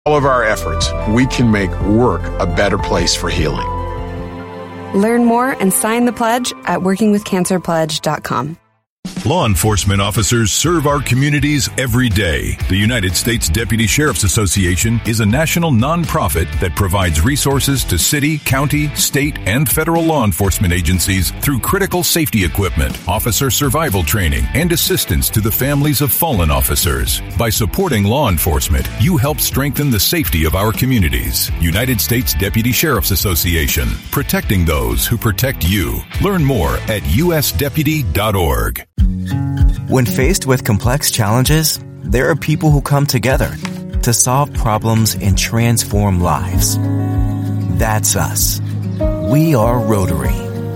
All of our efforts, we can make work a better place for healing. Learn more and sign the pledge at workingwithcancerpledge.com. Law enforcement officers serve our communities every day. The United States Deputy Sheriff's Association is a national nonprofit that provides resources to city, county, state, and federal law enforcement agencies through critical safety equipment, officer survival training, and assistance to the families of fallen officers. By supporting law enforcement, you help strengthen the safety of our communities. United States Deputy Sheriff's Association, protecting those who protect you. Learn more at usdeputy.org. When faced with complex challenges, there are people who come together to solve problems and transform lives. That's us. We are Rotary.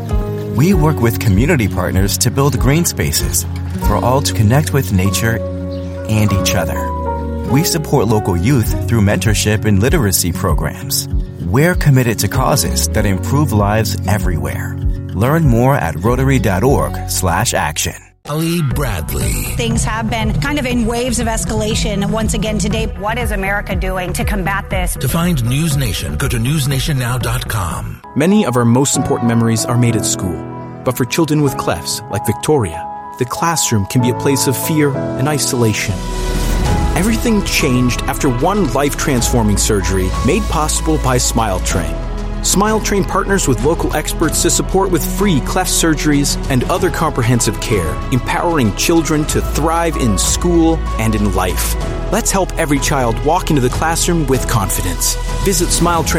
We work with community partners to build green spaces for all to connect with nature and each other. We support local youth through mentorship and literacy programs. We're committed to causes that improve lives everywhere. Learn more at Rotary.org/action. Ali Bradley. Things have been kind of in waves of escalation once again today. What is America doing to combat this? To find News Nation, go to newsnationnow.com. Many of our most important memories are made at school. But for children with clefts, like Victoria, the classroom can be a place of fear and isolation. Everything changed after one life-transforming surgery made possible by Smile Train. Smile Train partners with local experts to support with free cleft surgeries and other comprehensive care, empowering children to thrive in school and in life. Let's help every child walk into the classroom with confidence. Visit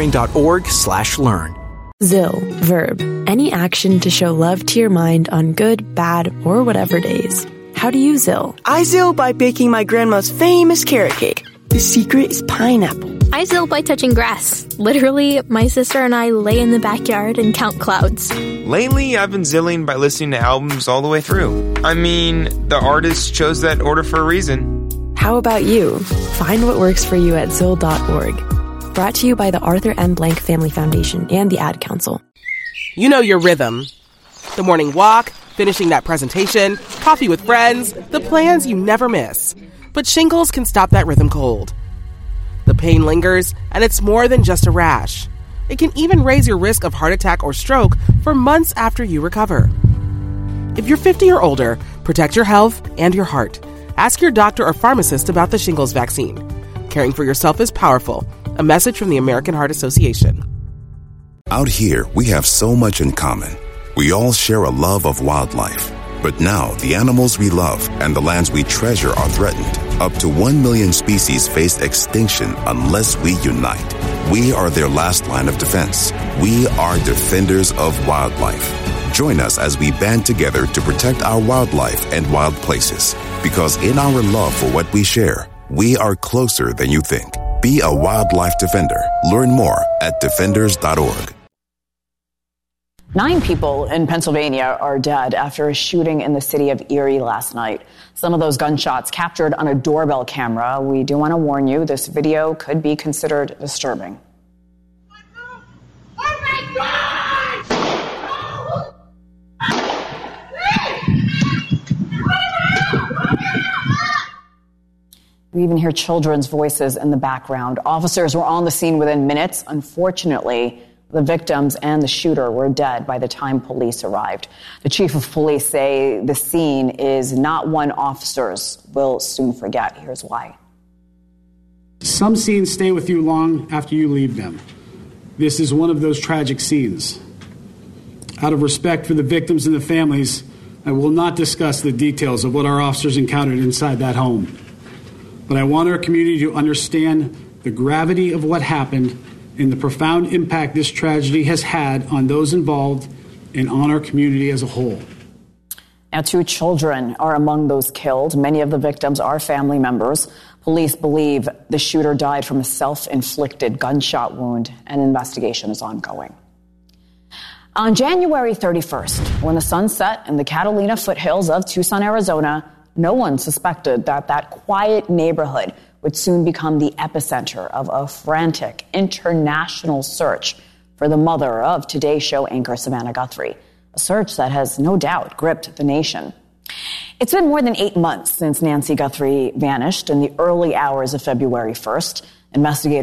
smiletrain.org/learn. ZIL, verb, any action to show love to your mind on good, bad, or whatever days. How do you ZIL? I ZIL by baking my grandma's famous carrot cake. The secret is pineapple. I ZIL by touching grass. Literally, my sister and I lay in the backyard and count clouds. Lately, I've been zilling by listening to albums all the way through. I mean, the artist chose that order for a reason. How about you? Find what works for you at ZIL.org. Brought to you by the Arthur M. Blank Family Foundation and the Ad Council. You know your rhythm. The morning walk, finishing that presentation, coffee with friends, the plans you never miss. But shingles can stop that rhythm cold. The pain lingers, and it's more than just a rash. It can even raise your risk of heart attack or stroke for months after you recover. If you're 50 or older, protect your health and your heart. Ask your doctor or pharmacist about the shingles vaccine. Caring for yourself is powerful. A message from the American Heart Association. Out here, we have so much in common. We all share a love of wildlife. But now, the animals we love and the lands we treasure are threatened. Up to 1 million species face extinction unless we unite. We are their last line of defense. We are defenders of wildlife. Join us as we band together to protect our wildlife and wild places. Because in our love for what we share, we are closer than you think. Be a wildlife defender. Learn more at defenders.org. 9 people in Pennsylvania are dead after a shooting in the city of Erie last night. Some of those gunshots captured on a doorbell camera. We do want to warn you, this video could be considered disturbing. Oh my God! We even hear children's voices in the background. Officers were on the scene within minutes. Unfortunately, the victims and the shooter were dead by the time police arrived. The chief of police say the scene is not one officers will soon forget. Here's why. Some scenes stay with you long after you leave them. This is one of those tragic scenes. Out of respect for the victims and the families, I will not discuss the details of what our officers encountered inside that home. But I want our community to understand the gravity of what happened and the profound impact this tragedy has had on those involved and on our community as a whole. Now, 2 children are among those killed. Many of the victims are family members. Police believe the shooter died from a self-inflicted gunshot wound, and investigation is ongoing. On January 31st, when the sun set in the Catalina foothills of Tucson, Arizona, no one suspected that that quiet neighborhood would soon become the epicenter of a frantic international search for the mother of Today Show anchor Savannah Guthrie, a search that has no doubt gripped the nation. It's been more than 8 months since Nancy Guthrie vanished in the early hours of February 1st. Investigators